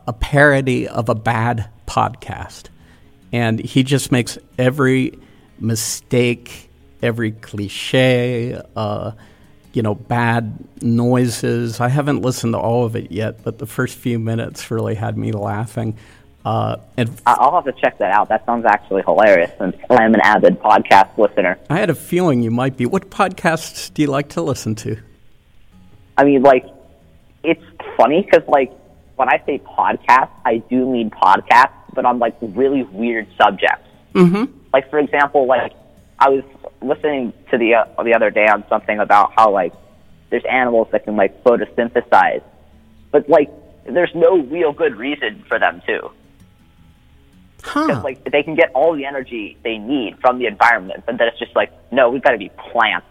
a parody of a bad podcast. And he just makes every mistake, every cliche, bad noises. I haven't listened to all of it yet, but the first few minutes really had me laughing. And I'll have to check that out. That sounds actually hilarious, since I'm an avid podcast listener. I had a feeling you might be. What podcasts do you like to listen to? I mean, like, it's funny because, like, when I say podcast, I do mean podcasts, but on, like, really weird subjects. Mm-hmm. Like, for example, like, I was listening to the other day on something about how, like, there's animals that can, like, photosynthesize. But, like, there's no real good reason for them to. Because, like, they can get all the energy they need from the environment, but then it's just like, no, we've got to be plants.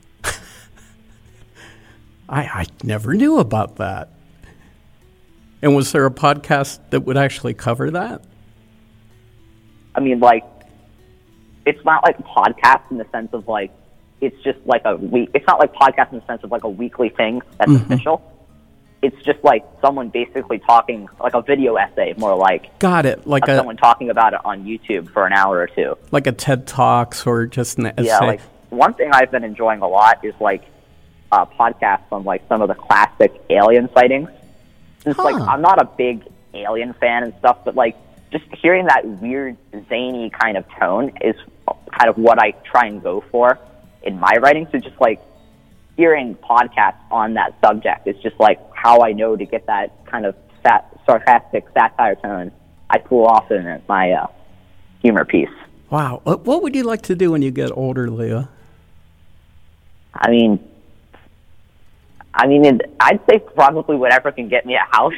I never knew about that. And was there a podcast that would actually cover that? I mean, like, it's not like a podcast in the sense of, like, it's just like it's not like podcast in the sense of, like, a weekly thing that's official. It's just like someone basically talking, like a video essay, more like. Got it. Like someone talking about it on YouTube for an hour or two. Like a TED Talks or just an essay. Yeah, like, one thing I've been enjoying a lot is, like, podcasts on, like, some of the classic alien sightings. It's like, I'm not a big alien fan and stuff, but, like, just hearing that weird, zany kind of tone is kind of what I try and go for in my writing. So just, like, hearing podcasts on that subject is just, like, how I know to get that kind of sarcastic satire tone I pull off in my humor piece. Wow. What would you like to do when you get older, Leah? I mean, I'd say probably whatever can get me a house.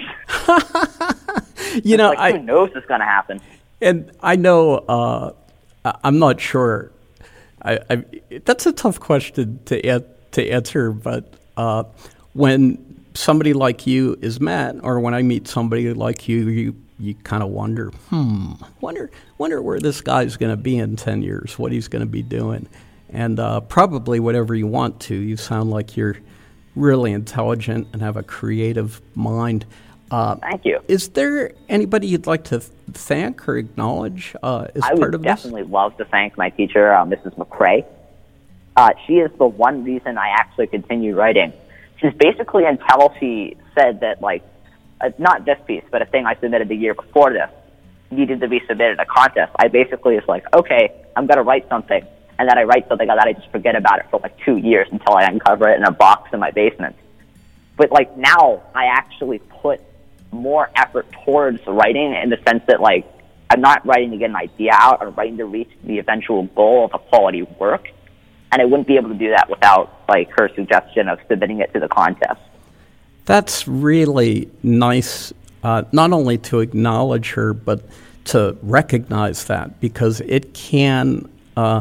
Who knows what's going to happen? And I know, I'm not sure. That's a tough question to answer, but when somebody like you is met, or when I meet somebody like you kind of wonder where this guy's going to be in 10 years, what he's going to be doing. And probably whatever you want to. You sound like you're really intelligent and have a creative mind. Thank you. Is there anybody you'd like to thank or acknowledge as part of this? I would definitely love to thank my teacher, Mrs. McCrae. She is the one reason I actually continue writing. She's basically, until she said that, like, not this piece, but a thing I submitted the year before this needed to be submitted to a contest, I basically was like, okay, I'm going to write something. And then I write something and then I just forget about it for, like, 2 years until I uncover it in a box in my basement. But, like, now I actually put more effort towards writing in the sense that, like, I'm not writing to get an idea out. I'm writing to reach the eventual goal of a quality work. And I wouldn't be able to do that without, like, her suggestion of submitting it to the contest. That's really nice, not only to acknowledge her, but to recognize that, because it can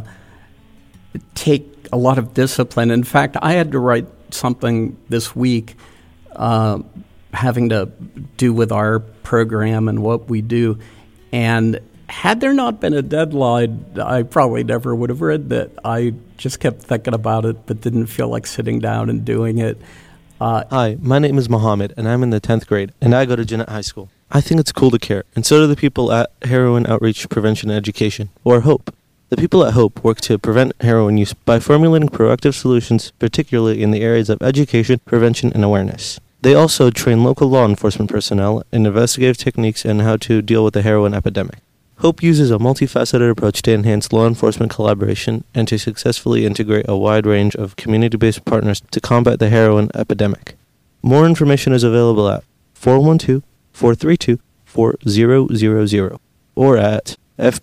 take a lot of discipline. In fact, I had to write something this week having to do with our program and what we do. And had there not been a deadline, I probably never would have read that. I just kept thinking about it, but didn't feel like sitting down and doing it. Hi, my name is Mohammed, and I'm in the 10th grade, and I go to Jeannette High School. I think it's cool to care, and so do the people at Heroin Outreach Prevention and Education, or HOPE. The people at HOPE work to prevent heroin use by formulating proactive solutions, particularly in the areas of education, prevention, and awareness. They also train local law enforcement personnel in investigative techniques and how to deal with the heroin epidemic. HOPE uses a multifaceted approach to enhance law enforcement collaboration and to successfully integrate a wide range of community-based partners to combat the heroin epidemic. More information is available at 412-432-4000 or at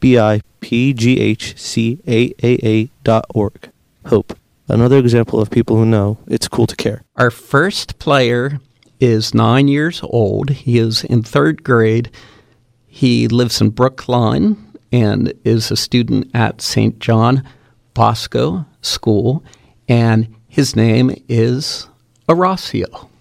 fbipghcaa.org. HOPE, another example of people who know it's cool to care. Our first player is 9 years old. He is in 3rd grade. He lives in Brookline and is a student at St. John Bosco School, and his name is Horacio.